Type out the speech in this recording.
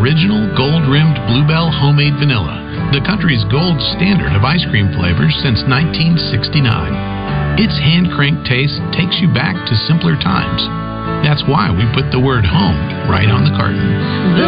original gold-rimmed Bluebell homemade vanilla, the country's gold standard of ice cream flavors since 1969. Its hand-cranked taste takes you back to simpler times. That's why we put the word home right on the carton.